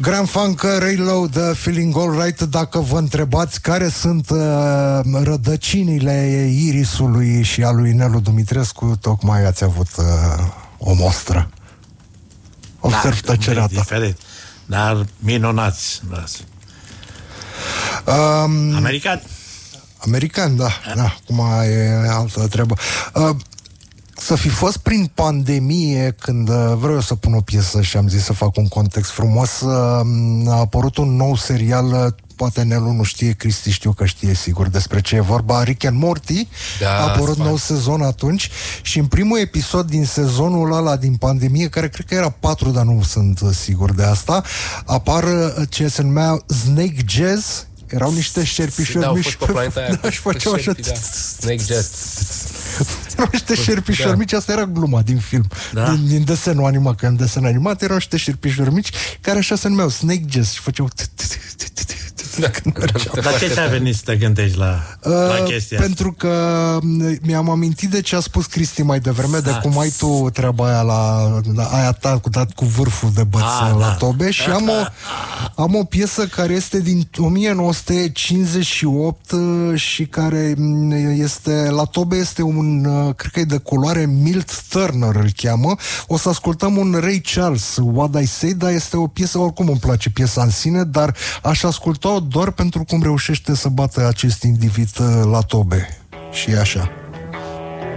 Grand Funk Reload, Feeling Alright. Dacă vă întrebați care sunt rădăcinile Irisului și a lui Nelu Dumitrescu, tocmai ați avut o mostră. Observ tăcerea ta. Diferit. Dar minunați. American, da. Acum e altă treabă. Să fi fost prin pandemie, când vreau să pun o piesă și am zis să fac un context frumos, a apărut un nou serial, poate Nelu nu știe, Cristi știu că știe sigur despre ce e vorba, Rick and Morty. A apărut nou sezon atunci și în primul episod din sezonul ăla din pandemie, care cred că era 4, dar nu sunt sigur de asta, apar ce se numea Snake Jazz. Erau niște șerpișori mici și făceau așa Snake Jazz. Erau niște șerpișori mici, asta era gluma din film, din desenul animat, că în desen animat erau niște șerpișori mici care așa se numeau Snake Jazz și făceau Dar ce ți-a venit să te gândești la chestia asta? Pentru că mi-am amintit de ce a spus Cristi mai devreme, de cum ai tu treaba aia la aia ta cu vârful de băț la tobe și am o piesă care este din 1958 și care este la tobe, este un, cred că e de culoare Milt Turner îl cheamă. O să ascultăm un Ray Charles, What I Say, dar este o piesă, oricum îmi place piesa în sine, dar aș asculta-o doar pentru cum reușește să bată acest individ la tobe. Și e așa.